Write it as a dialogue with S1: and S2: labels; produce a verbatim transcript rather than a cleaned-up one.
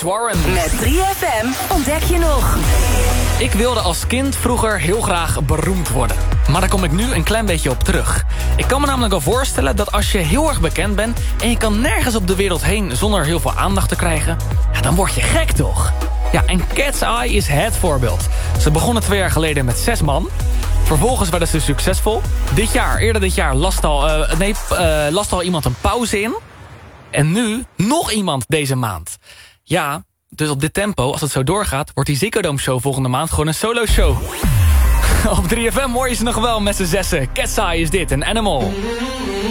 S1: Alex Warren.
S2: Met drie F M ontdek je nog.
S1: Ik wilde als kind vroeger heel graag beroemd worden. Maar daar kom ik nu een klein beetje op terug. Ik kan me namelijk wel voorstellen dat als je heel erg bekend bent... en je kan nergens op de wereld heen zonder heel veel aandacht te krijgen... ja, dan word je gek toch? Ja, en Cat's Eye is het voorbeeld. Ze begonnen twee jaar geleden met zes man... Vervolgens werden ze succesvol. Dit jaar, eerder dit jaar, last al, uh, nee, uh, last al iemand een pauze in. En nu nog iemand deze maand. Ja, dus op dit tempo, als het zo doorgaat... wordt die Ziggo Dome show volgende maand gewoon een solo show. Op drie F M hoor je ze nog wel met z'n zessen. Cat's Eye is dit, een Animal.